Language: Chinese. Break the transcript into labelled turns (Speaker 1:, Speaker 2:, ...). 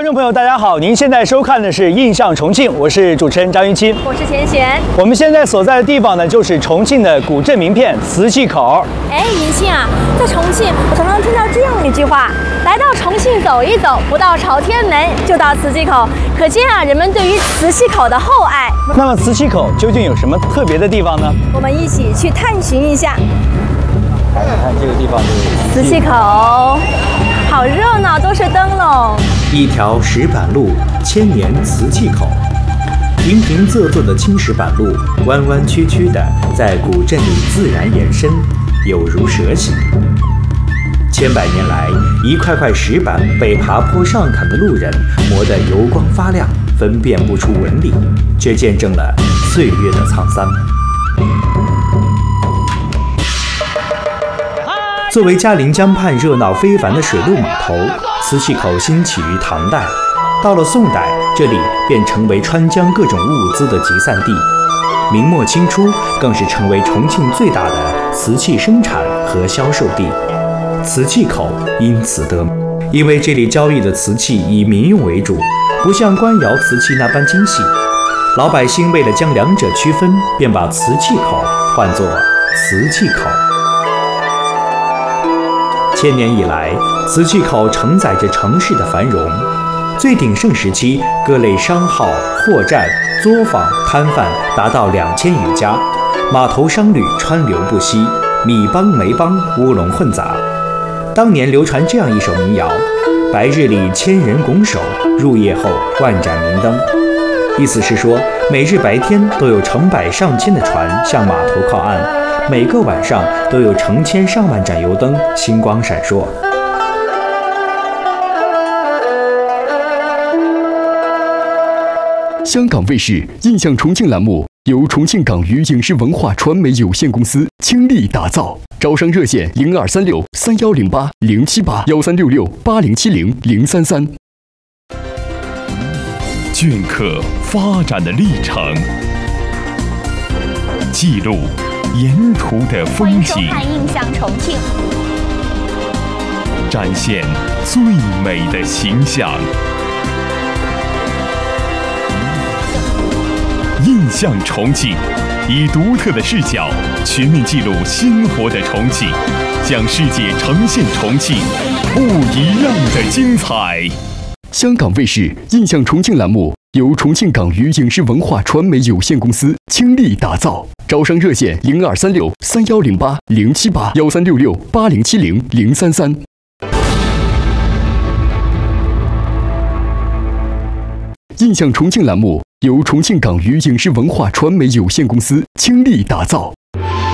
Speaker 1: 观众朋友，大家好，您现在收看的是《印象重庆》，我是主持人张云清，
Speaker 2: 我是钱璇。
Speaker 1: 我们现在所在的地方呢，就是重庆的古镇名片磁器口。
Speaker 2: 哎，云清啊，在重庆，我常常听到这样一句话：来到重庆走一走，不到朝天门就到磁器口。可见啊，人们对于磁器口的厚爱。
Speaker 1: 那么磁器口究竟有什么特别的地方呢？
Speaker 2: 我们一起去探寻一下。
Speaker 1: 看这个地方就是
Speaker 2: 磁器口，好热闹，都是灯笼。
Speaker 3: 一条石板路，千年磁器口。平平仄仄的青石板路，弯弯曲曲的在古镇里自然延伸，有如蛇形。千百年来，一块块石板被爬坡上砍的路人磨得油光发亮，分辨不出纹理，却见证了岁月的沧桑。作为嘉陵江畔热闹非凡的水陆码头，磁器口兴起于唐代。到了宋代，这里便成为川江各种物资的集散地。明末清初，更是成为重庆最大的瓷器生产和销售地。磁器口因此得名，因为这里交易的瓷器以民用为主，不像官窑瓷器那般精细。老百姓为了将两者区分，便把磁器口换作瓷器口。千年以来，磁器口承载着城市的繁荣。最鼎盛时期，各类商号、货站、作坊、摊贩达到2000余家，码头商旅川流不息，米帮煤帮乌龙混杂。当年流传这样一首民谣：白日里千人拱手，入夜后万盏明灯。意思是说，每日白天都有成百上千的船向码头靠岸，每个晚上都有成千上万盏油灯星光闪烁。
Speaker 4: 香港卫视《印象重庆》栏目由重庆港娱影视文化传媒有限公司倾力打造，招商热线02363108-078-1366-8070-033。
Speaker 5: 镌刻发展的历程，记录沿途的风景，
Speaker 2: 欢迎收看《印象重庆》，
Speaker 5: 展现最美的形象。印象重庆，以独特的视角全面记录鲜活的重庆，向世界呈现重庆不一样的精彩。
Speaker 4: 香港卫视《印象重庆》栏目由重庆港娱影视文化传媒有限公司倾力打造，招商热线02363108-078-1366-8070-033。印象重庆栏目由重庆港娱影视文化传媒有限公司倾力打造。